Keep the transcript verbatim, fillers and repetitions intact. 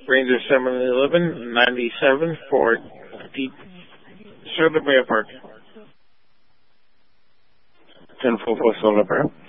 Ranger seven eleven ninety-seven for Deep Sur La Brea Park. ten four four Sur La Brea.